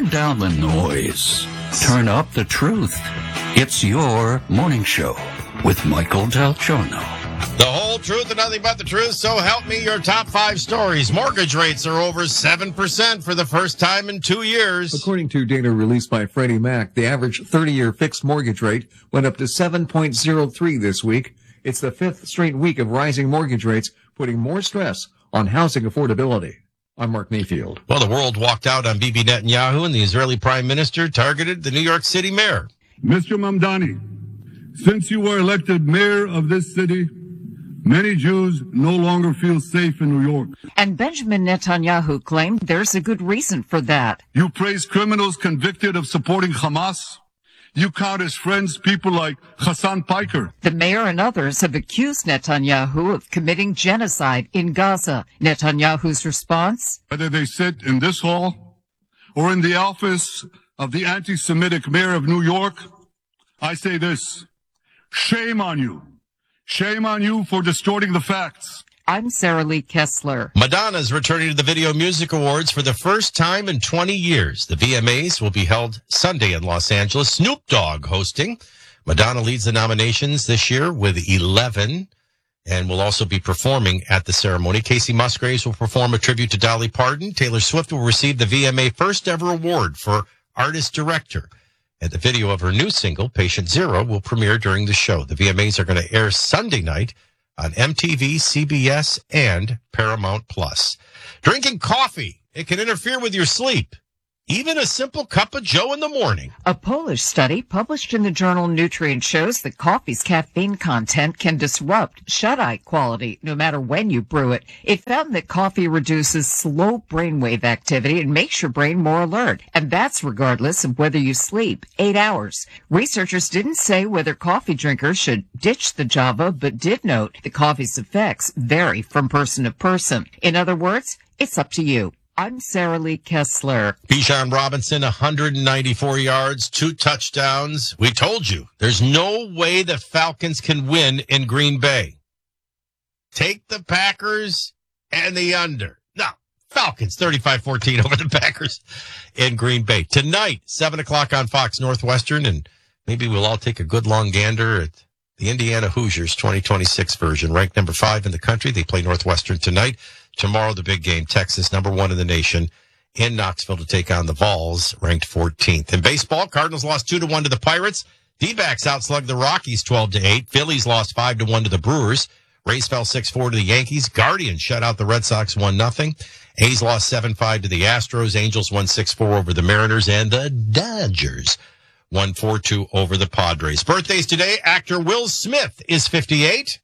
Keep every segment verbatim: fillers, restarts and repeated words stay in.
Turn down the noise. Turn up the truth. It's your morning show with Michael Del Giorno. The whole truth and nothing but the truth. So help me, your top five stories. Mortgage rates are over seven percent for the first time in two years. According to data released by Freddie Mac, the average thirty-year fixed mortgage rate went up to seven point oh three this week. It's the fifth straight week of rising mortgage rates, putting more stress on housing affordability. I'm Mark Mayfield. Well, the world walked out on Bibi Netanyahu, and the Israeli prime minister targeted the New York City mayor. Mister Mamdani, since you were elected mayor of this city, many Jews no longer feel safe in New York. And Benjamin Netanyahu claimed there's a good reason for that. You praise criminals convicted of supporting Hamas. You count as friends people like Hassan Piker. The mayor and others have accused Netanyahu of committing genocide in Gaza. Netanyahu's response? Whether they sit in this hall or in the office of the anti-Semitic mayor of New York, I say this: shame on you. Shame on you for distorting the facts. I'm Sarah Lee Kessler. Madonna's returning to the Video Music Awards for the first time in twenty years. The V M As will be held Sunday in Los Angeles. Snoop Dogg hosting. Madonna leads the nominations this year with eleven and will also be performing at the ceremony. Casey Musgraves will perform a tribute to Dolly Parton. Taylor Swift will receive the V M A first ever award for Artist Director. And the video of her new single, Patient Zero, will premiere during the show. The V M As are going to air Sunday night on M T V, C B S, and Paramount Plus. Drinking coffee, it can interfere with your sleep. Even a simple cup of Joe in the morning. A Polish study published in the journal Nutrient shows that coffee's caffeine content can disrupt shut-eye quality no matter when you brew it. It found that coffee reduces slow brainwave activity and makes your brain more alert. And that's regardless of whether you sleep eight hours. Researchers didn't say whether coffee drinkers should ditch the Java, but did note the coffee's effects vary from person to person. In other words, it's up to you. I'm Sarah Lee Kessler. Bijan Robinson, one hundred ninety-four yards, two touchdowns. We told you, there's no way the Falcons can win in Green Bay. Take the Packers and the under. No, Falcons, thirty-five fourteen over the Packers in Green Bay. Tonight, seven o'clock on Fox Northwestern, and maybe we'll all take a good long gander at the Indiana Hoosiers twenty twenty-six version. Ranked number five in the country. They play Northwestern tonight. Tomorrow, the big game, Texas, number one in the nation, in Knoxville to take on the Vols, ranked fourteenth. In baseball, Cardinals lost two to one to the Pirates. D-backs outslugged the Rockies twelve to eight. Phillies lost five to one to the Brewers. Rays fell six four to the Yankees. Guardians shut out the Red Sox one nothing. A's lost seven five to the Astros. Angels won six four over the Mariners. And the Dodgers won four two over the Padres. Birthdays today, actor Will Smith is fifty-eight.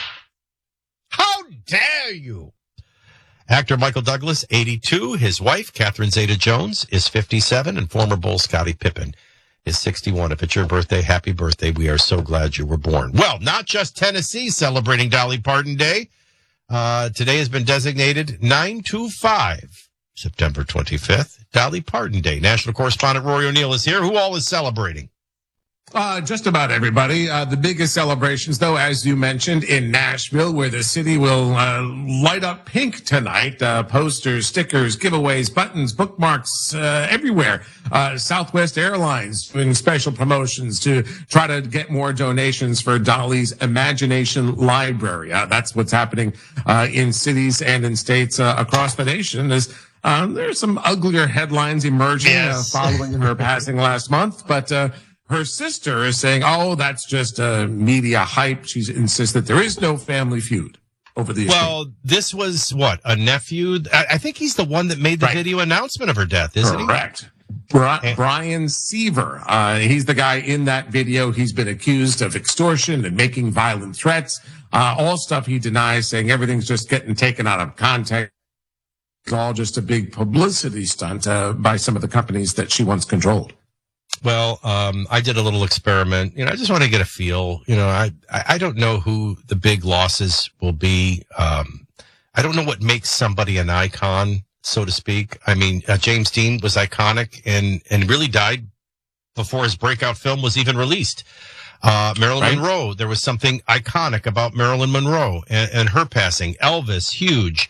How dare you? Actor Michael Douglas, eighty-two. His wife, Catherine Zeta-Jones, is fifty-seven. And former Bull Scottie Pippen is sixty-one. If it's your birthday, happy birthday. We are so glad you were born. Well, not just Tennessee celebrating Dolly Parton Day. Uh, today has been designated nine two five, September twenty-fifth, Dolly Parton Day. National correspondent Rory O'Neill is here. Who all is celebrating? Uh, just about everybody. Uh, the biggest celebrations, though, as you mentioned, in Nashville, where the city will uh, light up pink tonight. Uh, posters, stickers, giveaways, buttons, bookmarks, uh, everywhere. Uh, Southwest Airlines doing special promotions to try to get more donations for Dolly's Imagination Library. Uh, that's what's happening uh, in cities and in states uh, across the nation. There's uh, there's some uglier headlines emerging yes. uh, following her passing last month, but uh, her sister is saying, oh, that's just a media hype. She insists that there is no family feud over the issue. Well, this was, what, a nephew? I, I think he's the one that made the right. video announcement of her death, isn't Correct. he? Correct. Bri- Brian Seaver. Uh, he's the guy in that video. He's been accused of extortion and making violent threats. Uh, all stuff he denies, saying everything's just getting taken out of context. It's all just a big publicity stunt uh, by some of the companies that she once controlled. Well, um, I did a little experiment. You know, I just want to get a feel. You know, I, I don't know who the big losses will be. Um, I don't know what makes somebody an icon, so to speak. I mean, uh, James Dean was iconic and, and really died before his breakout film was even released. Uh, Marilyn right. Monroe, there was something iconic about Marilyn Monroe and, and her passing. Elvis, huge.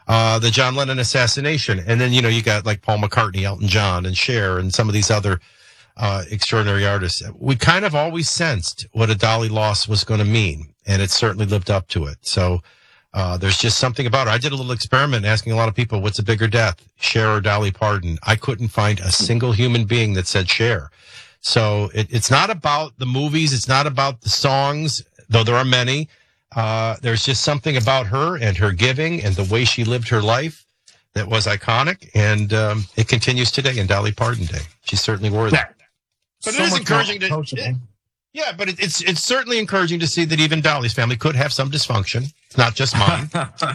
uh, the John Lennon assassination. And then, you know, you got like Paul McCartney, Elton John, and Cher, and some of these other uh, extraordinary artists. We kind of always sensed what a Dolly loss was going to mean, and it certainly lived up to it. So uh, there's just something about her. I did a little experiment asking a lot of people, what's a bigger death, Cher or Dolly Parton? I couldn't find a single human being that said Cher. So it, it's not about the movies. It's not about the songs, though there are many. Uh, there's just something about her and her giving and the way she lived her life that was iconic, and um, it continues today in Dolly Parton Day. She's certainly worthy. Yeah. But so it is encouraging to, it, yeah, but it, it's it's certainly encouraging to see that even Dolly's family could have some dysfunction. It's not just mine.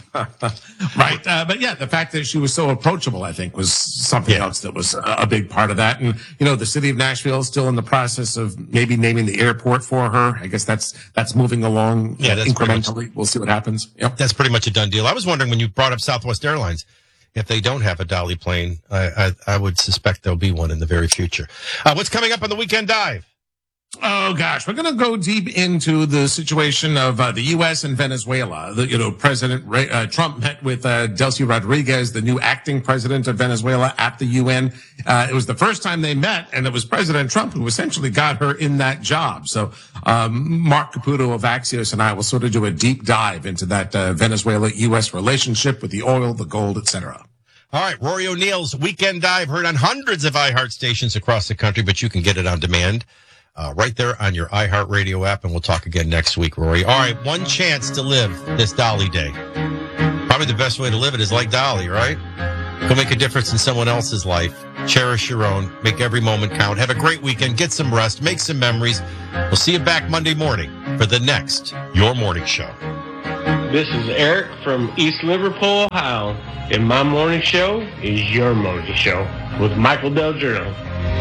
Right. Uh, but yeah, the fact that she was so approachable, I think, was something yeah. else that was a, a big part of that. And, you know, the city of Nashville is still in the process of maybe naming the airport for her. I guess that's that's moving along yeah, that's incrementally. Much, we'll see what happens. Yep. That's pretty much a done deal. I was wondering when you brought up Southwest Airlines, if they don't have a Dolly plane, I, I, I would suspect there'll be one in the very future. Uh, what's coming up on the Weekend Dive? Oh, gosh, we're going to go deep into the situation of uh, the U S and Venezuela. The, you know, President Ray, uh, Trump met with uh, Delcy Rodriguez, the new acting president of Venezuela, at the U N. Uh, it was the first time they met, and it was President Trump who essentially got her in that job. So um, Mark Caputo of Axios and I will sort of do a deep dive into that uh, Venezuela-U S relationship with the oil, the gold, et cetera. All right, Rory O'Neill's Weekend Dive, heard on hundreds of iHeart stations across the country, but you can get it on demand. Uh, right there on your iHeartRadio app, and we'll talk again next week, Rory. All right, one chance to live this Dolly Day. Probably the best way to live it is like Dolly, right? Go make a difference in someone else's life. Cherish your own. Make every moment count. Have a great weekend. Get some rest. Make some memories. We'll see you back Monday morning for the next Your Morning Show. This is Eric from East Liverpool, Ohio, and my morning show is Your Morning Show with Michael Del Giorno.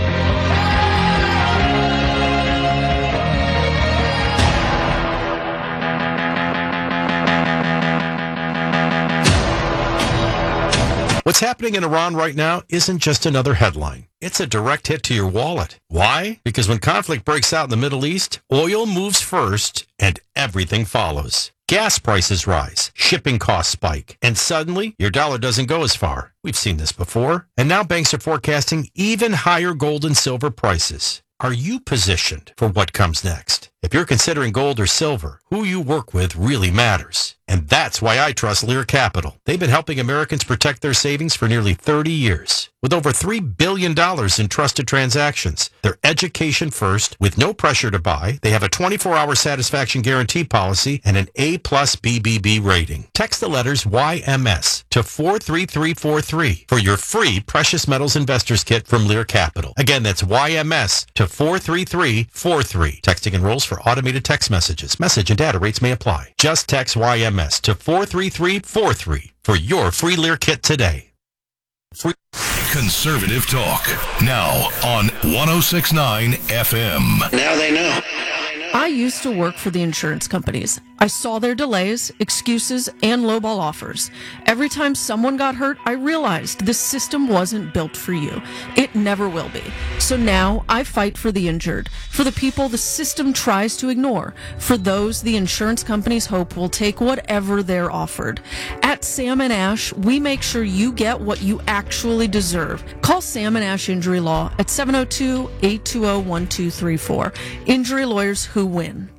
What's happening in Iran right now isn't just another headline. It's a direct hit to your wallet. Why? Because when conflict breaks out in the Middle East, oil moves first and everything follows. Gas prices rise, shipping costs spike, and suddenly your dollar doesn't go as far. We've seen this before. And now banks are forecasting even higher gold and silver prices. Are you positioned for what comes next? If you're considering gold or silver, who you work with really matters. And that's why I trust Lear Capital. They've been helping Americans protect their savings for nearly thirty years. With over three billion dollars in trusted transactions, they're education first, with no pressure to buy. They have a twenty-four hour satisfaction guarantee policy and an A plus B B B rating. Text the letters Y M S to four three three four three for your free Precious Metals Investors Kit from Lear Capital. Again, that's Y M S to four three three four three. Texting enrolls for automated text messages. Message and data rates may apply. Just text Y M S to four three three four three for your free Lear Kit today. Free- Conservative talk, now on one oh six point nine F M. Now they know. I used to work for the insurance companies. I saw their delays, excuses, and lowball offers. Every time someone got hurt, I realized this system wasn't built for you. It never will be. So now I fight for the injured, for the people the system tries to ignore, for those the insurance companies hope will take whatever they're offered. At Sam and Ash, we make sure you get what you actually deserve. Call Sam and Ash Injury Law at seven oh two, eight two oh, one two three four. Injury lawyers who win.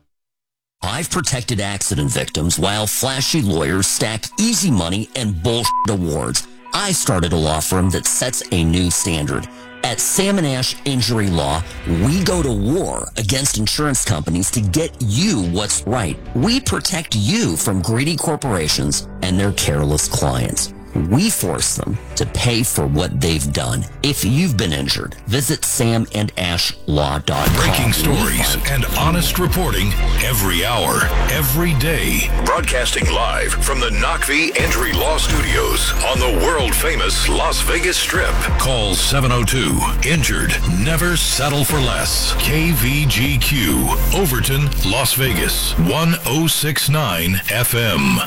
I've protected accident victims while flashy lawyers stack easy money and bullshit awards. I started a law firm that sets a new standard. At Sam and Ash Injury Law, we go to war against insurance companies to get you what's right. We protect you from greedy corporations and their careless clients. We force them to pay for what they've done. If you've been injured, visit sam and ash law dot com. Breaking stories and honest reporting every hour, every day. Broadcasting live from the Knockvee Injury Law Studios on the world-famous Las Vegas Strip. Call seven oh two, injured, never settle for less. K V G Q, Overton, Las Vegas, one oh six point nine F M.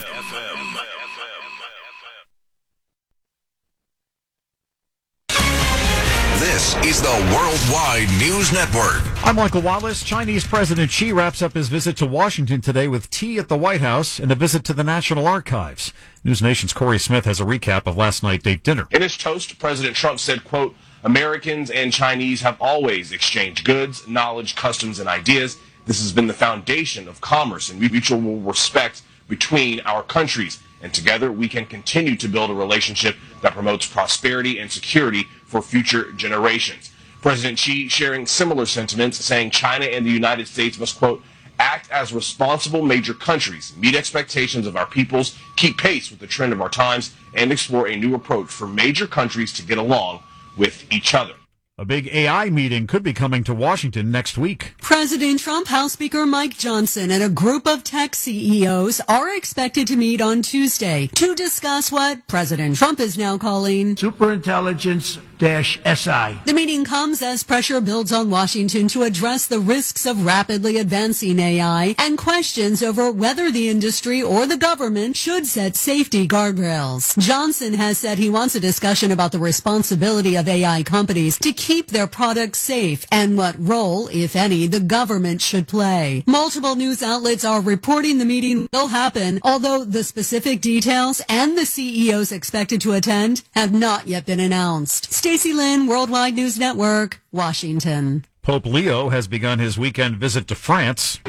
This is the Worldwide News Network. I'm Michael Wallace. Chinese President Xi wraps up his visit to Washington today with tea at the White House and a visit to the National Archives. News Nation's Corey Smith has a recap of last night's date dinner. In his toast, President Trump said, quote, Americans and Chinese have always exchanged goods, knowledge, customs, and ideas. This has been the foundation of commerce and mutual respect between our countries. And together we can continue to build a relationship that promotes prosperity and security for future generations. President Xi sharing similar sentiments, saying China and the United States must, quote, act as responsible major countries, meet expectations of our peoples, keep pace with the trend of our times, and explore a new approach for major countries to get along with each other. A big A I meeting could be coming to Washington next week. President Trump, House Speaker Mike Johnson, and a group of tech C E Os are expected to meet on Tuesday to discuss what President Trump is now calling Superintelligence S I. The meeting comes as pressure builds on Washington to address the risks of rapidly advancing A I and questions over whether the industry or the government should set safety guardrails. Johnson has said he wants a discussion about the responsibility of A I companies to keep their products safe and what role, if any, the government should play. Multiple news outlets are reporting the meeting will happen, although the specific details and the C E Os expected to attend have not yet been announced. Stacey Lynn, Worldwide News Network, Washington. Pope Leo has begun his weekend visit to France.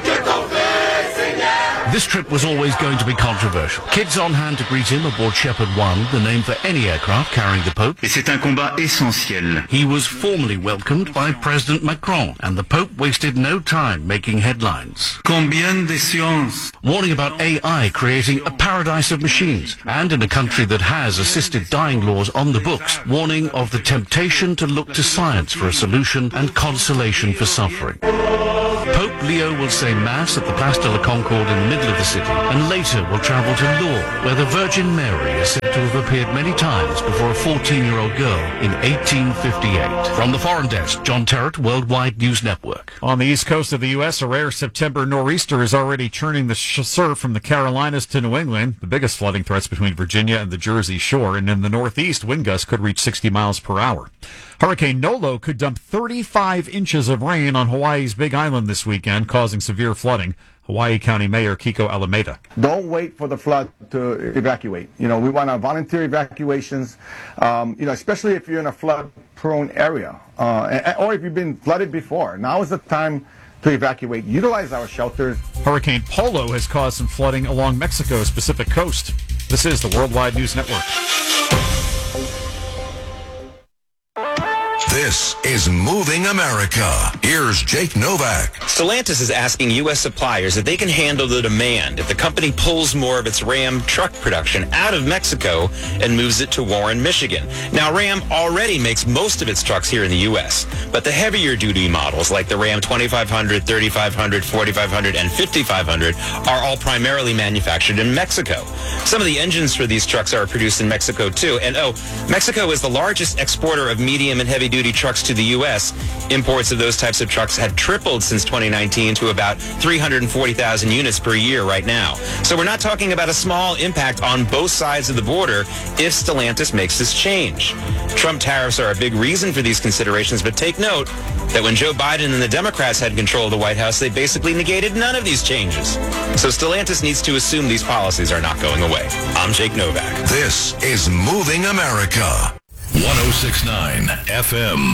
This trip was always going to be controversial. Kids on hand to greet him aboard Shepherd one, the name for any aircraft carrying the Pope. Et c'est un combat essentiel. He was formally welcomed by President Macron, and the Pope wasted no time making headlines. Combien de science? Warning about A I creating a paradise of machines, and in a country that has assisted dying laws on the books, warning of the temptation to look to science for a solution and consolation for suffering. Pope Leo will say Mass at the Place de la Concorde in the middle of the city, and later will travel to Lourdes, where the Virgin Mary is said to have appeared many times before a fourteen-year-old girl in eighteen fifty-eight. From the Foreign Desk, John Terrett, Worldwide News Network. On the east coast of the U S, a rare September nor'easter is already churning the surf from the Carolinas to New England. The biggest flooding threats between Virginia and the Jersey Shore, and in the northeast, wind gusts could reach sixty miles per hour. Hurricane Nolo could dump thirty-five inches of rain on Hawaii's Big Island this weekend, causing severe flooding. Hawaii County Mayor Kiko Alameda. Don't wait for the flood to evacuate. You know, we want our volunteer evacuations, um, you know, especially if you're in a flood-prone area, uh, or if you've been flooded before. Now is the time to evacuate. Utilize our shelters. Hurricane Polo has caused some flooding along Mexico's Pacific coast. This is the Worldwide News Network. This is Moving America. Here's Jake Novak. Stellantis is asking U S suppliers if they can handle the demand if the company pulls more of its Ram truck production out of Mexico and moves it to Warren, Michigan. Now, Ram already makes most of its trucks here in the U S, but the heavier duty models like the Ram twenty-five hundred, thirty-five hundred, forty-five hundred, and fifty-five hundred are all primarily manufactured in Mexico. Some of the engines for these trucks are produced in Mexico, too. And, oh, Mexico is the largest exporter of medium and heavy duty trucks to the U S. Imports of those types of trucks have tripled since twenty nineteen to about three hundred forty thousand units per year right now. So we're not talking about a small impact on both sides of the border if Stellantis makes this change. Trump tariffs are a big reason for these considerations, but take note that when Joe Biden and the Democrats had control of the White House, they basically negated none of these changes. So Stellantis needs to assume these policies are not going away. I'm Jake Novak. This is Moving America. one oh six point nine F M.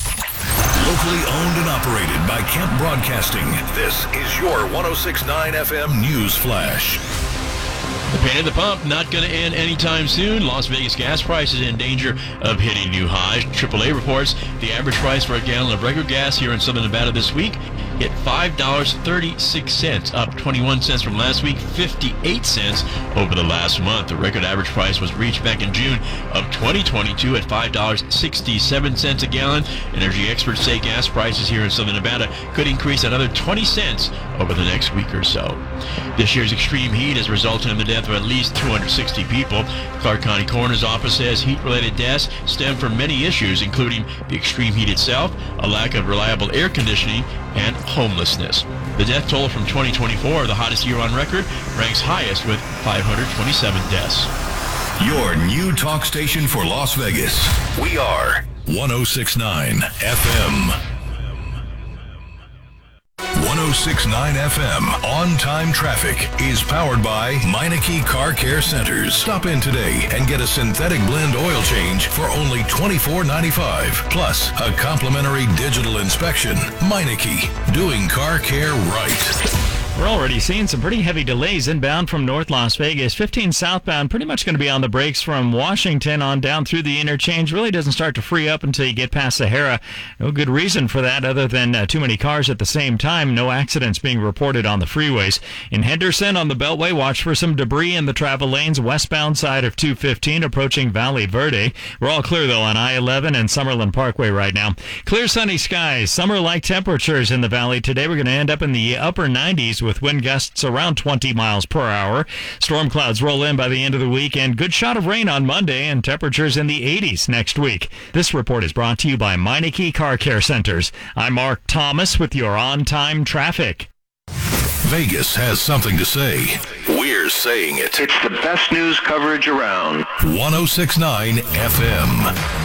Locally owned and operated by Kemp Broadcasting. This is your one oh six point nine F M News Flash. The pain at the pump not going to end anytime soon. Las Vegas gas prices in danger of hitting new highs. triple A reports the average price for a gallon of regular gas here in Southern Nevada this week hit five dollars and thirty-six cents, up twenty-one cents from last week, fifty-eight cents over the last month. The record average price was reached back in June of twenty twenty-two at five dollars and sixty-seven cents a gallon. Energy experts say gas prices here in Southern Nevada could increase another twenty cents over the next week or so. This year's extreme heat has resulted in the death of at least two hundred sixty people. Clark County Coroner's Office says heat-related deaths stem from many issues, including the extreme heat itself, a lack of reliable air conditioning, and homelessness. The death toll from twenty twenty-four, the hottest year on record, ranks highest with five hundred twenty-seven deaths. Your new talk station for Las Vegas. We are one oh six point nine F M. one oh six point nine F M On-Time Traffic is powered by Meineke Car Care Centers. Stop in today and get a synthetic blend oil change for only twenty-four ninety-five, plus a complimentary digital inspection. Meineke, doing car care right. We're already seeing some pretty heavy delays inbound from North Las Vegas. fifteen southbound, pretty much going to be on the brakes from Washington on down through the interchange. Really doesn't start to free up until you get past Sahara. No good reason for that other than uh, too many cars at the same time. No accidents being reported on the freeways. In Henderson on the Beltway, watch for some debris in the travel lanes westbound side of two fifteen approaching Valley Verde. We're all clear, though, on I eleven and Summerlin Parkway right now. Clear sunny skies, summer-like temperatures in the valley today. We're going to end up in the upper nineties with wind gusts around twenty miles per hour. Storm clouds roll in by the end of the week, and good shot of rain on Monday, and temperatures in the eighties next week. This report is brought to you by Meineke Car Care Centers. I'm Mark Thomas with your on-time traffic. Vegas has something to say. We're saying it. It's the best news coverage around. one oh six point nine F M.